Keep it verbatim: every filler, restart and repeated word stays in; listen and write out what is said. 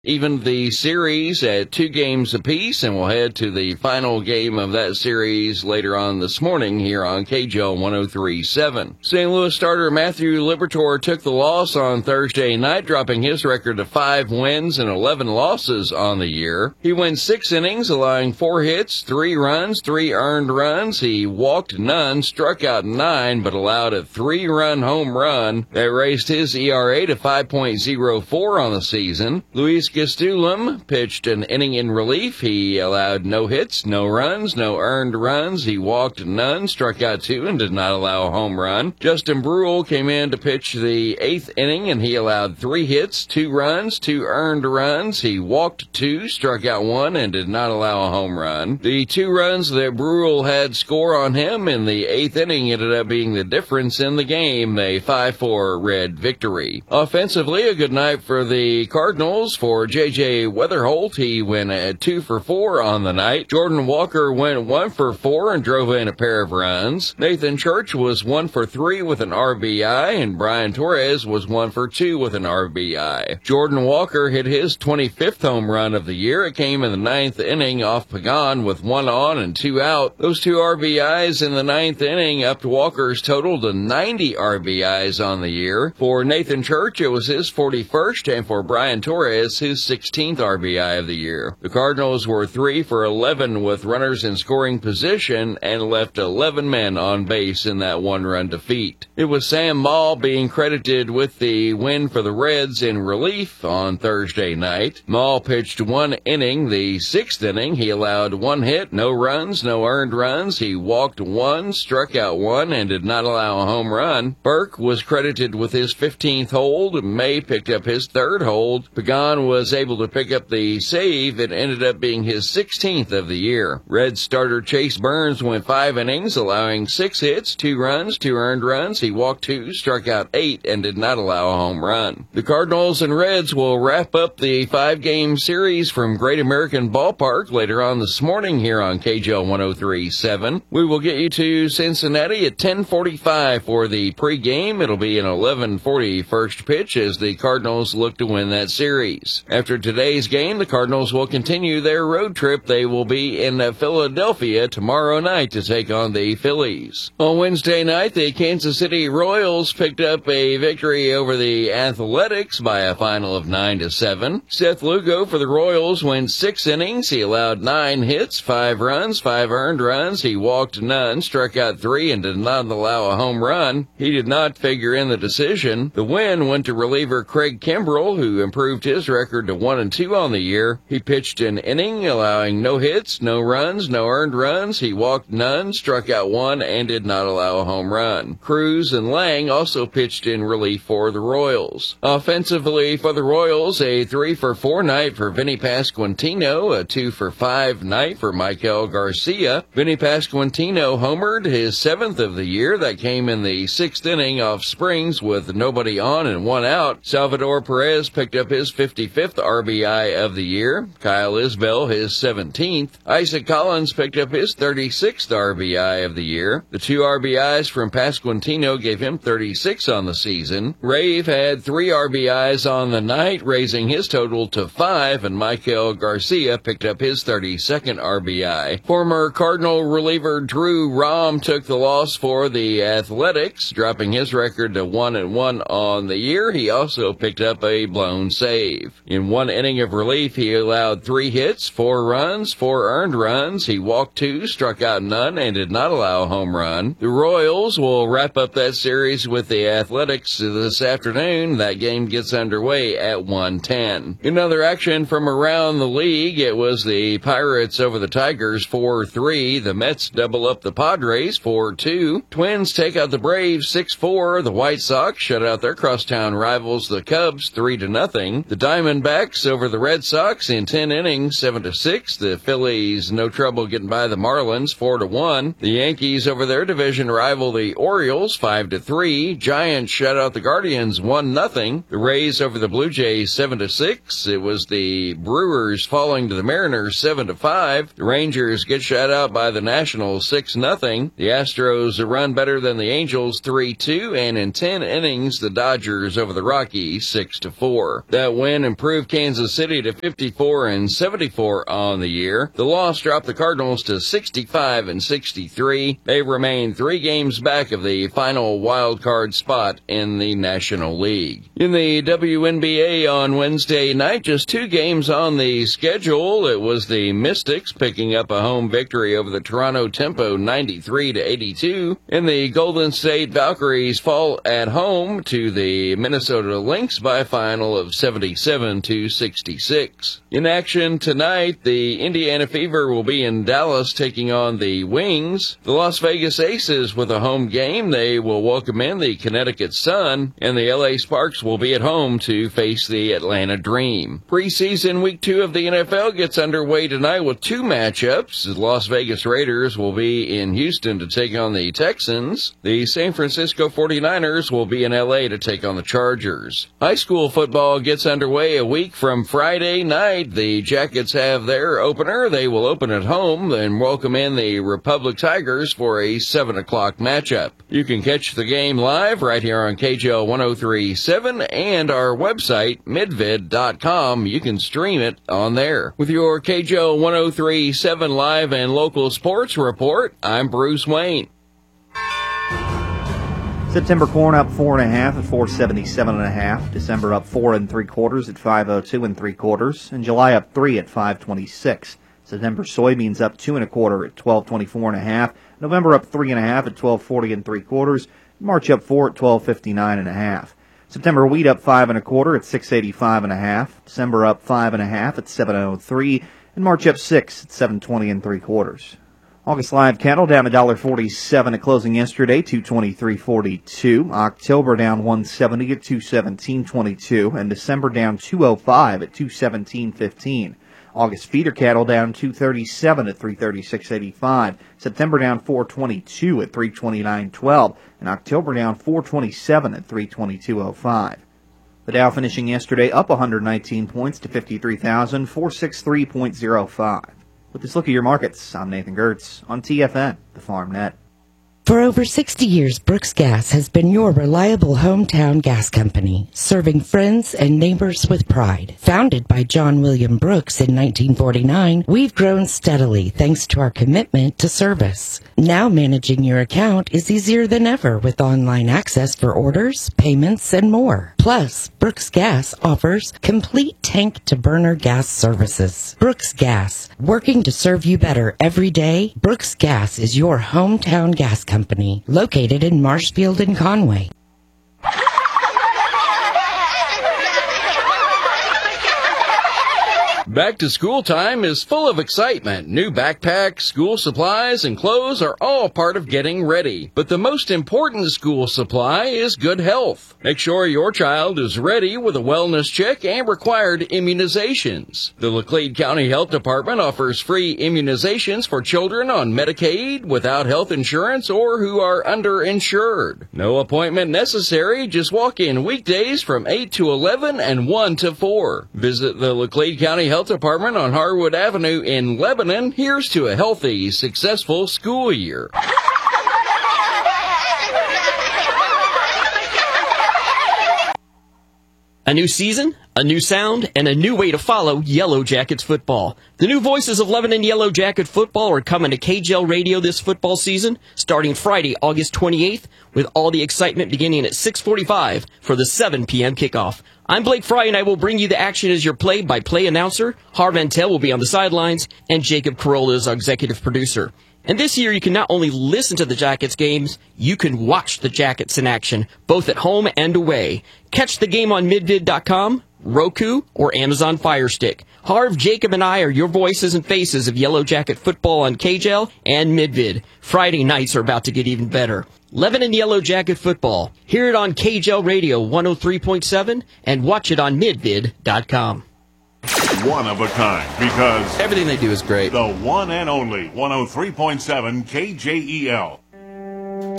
Evened the series at two games apiece, and we'll head to the final game of that series later on this morning here on K J O one oh three point seven. Saint Louis starter Matthew Liberatore took the loss on Thursday night, dropping his record to five wins and eleven losses on the year. He went six innings, allowing four hits, three runs, three earned runs. He walked none, struck out nine, but allowed a three-run home run that raised his E R A to five point oh four on the season. Luis Gastelum pitched an inning in relief. He allowed no hits, no runs, no earned runs. He walked none, struck out two, and did not allow a home run. Justin Bruihl came in to pitch the eighth inning, and he allowed three hits, two runs, two earned runs. He walked two, struck out one, and did not allow a home run. The two runs that Bruihl had score on him in the eighth inning ended up being the difference in the game, a five four Red victory. Offensively, a good night for the Cardinals. For J J Weatherholt, he went at two for four on the night. Jordan Walker went one for four and drove in a pair of runs. Nathan Church was one for three with an R B I, and Brian Torres was one for two with an R B I. Jordan Walker hit his twenty-fifth home run of the year. It came in the ninth inning off Pagan with one on and two out. Those two R B Is in the ninth inning upped Walker's total to ninety R B Is on the year. For Nathan Church, it was his forty-first, and for Brian Torres, his sixteenth R B I of the year. The Cardinals were three for eleven with runners in scoring position and left eleven men on base in that one-run defeat. It was Sam Maul being credited with the win for the Reds in relief on Thursday night. Maul pitched one inning. The sixth inning, he allowed one hit, no runs, no earned runs. He walked one, struck out one, and did not allow a home run. Burke was credited with his fifteenth hold. May picked up his third hold. Pagan was was able to pick up the save. It ended up being his sixteenth of the year. Red starter Chase Burns went five innings, allowing six hits, two runs, two earned runs. He walked two, struck out eight, and did not allow a home run. The Cardinals and Reds will wrap up the five-game series from Great American Ballpark later on this morning here on K J O one oh three point seven. We will get you to Cincinnati at ten forty-five for the pregame. It'll be an eleven forty first pitch as the Cardinals look to win that series. After today's game, the Cardinals will continue their road trip. They will be in Philadelphia tomorrow night to take on the Phillies. On Wednesday night, the Kansas City Royals picked up a victory over the Athletics by a final of nine to seven. Seth Lugo for the Royals went six innings. He allowed nine hits, five runs, five earned runs. He walked none, struck out three, and did not allow a home run. He did not figure in the decision. The win went to reliever Craig Kimbrell, who improved his record to one and two on the year. He pitched an inning, allowing no hits, no runs, no earned runs. He walked none, struck out one, and did not allow a home run. Cruz and Lang also pitched in relief for the Royals. Offensively for the Royals, a three for four night for Vinny Pasquantino, a two for five night for Michael Garcia. Vinny Pasquantino homered, his seventh of the year. That came in the sixth inning off Springs with nobody on and one out. Salvador Perez picked up his fifty-fifth R B I of the year. Kyle Isbell his seventeenth. Isaac Collins picked up his thirty-sixth R B I of the year. The two R B Is from Pasquantino gave him thirty-six on the season. Rave had three R B Is on the night, raising his total to five, and Michael Garcia picked up his thirty-second R B I. Former Cardinal reliever Drew Rom took the loss for the Athletics, dropping his record to one and one on the year. He also picked up a blown save. In one inning of relief, he allowed three hits, four runs, four earned runs. He walked two, struck out none, and did not allow a home run. The Royals will wrap up that series with the Athletics this afternoon. That game gets underway at one ten. In other action from around the league, it was the Pirates over the Tigers four three. The Mets double up the Padres four two. Twins take out the Braves six four. The White Sox shut out their crosstown rivals, the Cubs, three to nothing. The Diamondbacks over the Red Sox in ten innings, seven to six. The Phillies no trouble getting by the Marlins, four to one. The Yankees over their division rival, the Orioles, five to three. Giants shut out the Guardians, one nothing. The Rays over the Blue Jays, seven to six. It was the Brewers falling to the Mariners, seven to five. The Rangers get shut out by the Nationals, six nothing. The Astros run better than the Angels, three two. And in ten innings, the Dodgers over the Rockies, six to four. That win improved improved Kansas City to fifty-four and seventy-four on the year. The loss dropped the Cardinals to sixty-five and sixty-three. They remain three games back of the final wild card spot in the National League. In the W N B A on Wednesday night, just two games on the schedule. It was the Mystics picking up a home victory over the Toronto Tempo ninety-three to eighty-two. And the Golden State Valkyries fall at home to the Minnesota Lynx by a final of seventy-seven to sixty-six. In action tonight, the Indiana Fever will be in Dallas taking on the Wings. The Las Vegas Aces with a home game. They will welcome in the Connecticut Sun, and the L A Sparks will be at home to face the Atlanta Dream. Preseason week two of the N F L gets underway tonight with two matchups. The Las Vegas Raiders will be in Houston to take on the Texans. The San Francisco forty-niners will be in L A to take on the Chargers. High school football gets underway a week from Friday night. The Jackets have their opener. They will open at home and welcome in the Republic Tigers for a seven o'clock matchup. You can catch the game live right here on K J O one oh three point seven and our website, midvid dot com. You can stream it on there. With your K J O one oh three point seven live and local sports report, I'm Bruce Wayne. September corn up four and a half at four seventy-seven and a half. December up four and three quarters at five oh two and three quarters. And July up three at five twenty-six. September soybeans up two and a quarter at twelve twenty-four and a half. November up three and a half at twelve forty and three quarters. March up four at twelve fifty-nine and a half. September wheat up five and a quarter at six eighty-five and a half. December up five and a half at seven oh three. And March up six at seven twenty and three quarters. August live cattle down one dollar forty-seven at closing yesterday, two twenty-three forty-two. October down one seventy at two seventeen twenty-two, and December down two oh five at two seventeen fifteen. August feeder cattle down two thirty-seven at three thirty-six eighty-five. September down four twenty-two at three twenty-nine twelve, and October down four twenty-seven at three twenty-two oh five. The Dow finishing yesterday up one hundred nineteen points to fifty-three thousand four hundred sixty-three point oh five. With this look at your markets, I'm Nathan Gertz on T F N, the Farm Net. For over sixty years, Brooks Gas has been your reliable hometown gas company, serving friends and neighbors with pride. Founded by John William Brooks in nineteen forty-nine, we've grown steadily thanks to our commitment to service. Now managing your account is easier than ever with online access for orders, payments, and more. Plus, Brooks Gas offers complete tank-to-burner gas services. Brooks Gas, working to serve you better every day. Brooks Gas is your hometown gas company. Company, located in Marshfield and Conway. Back to school time is full of excitement. New backpacks, school supplies, and clothes are all part of getting ready. But the most important school supply is good health. Make sure your child is ready with a wellness check and required immunizations. The Laclede County Health Department offers free immunizations for children on Medicaid, without health insurance, or who are underinsured. No appointment necessary. Just walk in weekdays from eight to eleven and one to four. Visit the Laclede County Health Department on Harwood Avenue in Lebanon. Here's to a healthy, successful school year. A new season, a new sound, and a new way to follow Yellow Jackets football. The new voices of Lebanon Yellow Jacket football are coming to K J L Radio this football season, starting Friday, August twenty-eighth, with all the excitement beginning at six forty-five for the seven p.m. kickoff. I'm Blake Fry, and I will bring you the action as your play-by-play announcer. Harv Antel will be on the sidelines, and Jacob Carolla is our executive producer. And this year, you can not only listen to the Jackets games, you can watch the Jackets in action, both at home and away. Catch the game on midvid dot com, Roku, or Amazon Fire Stick. Harv, Jacob, and I are your voices and faces of Yellow Jacket football on K J L and Midvid. Friday nights are about to get even better. Lebanon Yellow Jacket football. Hear it on K J L Radio one oh three point seven and watch it on midvid dot com. One of a kind, because everything they do is great. The one and only one oh three point seven K J E L.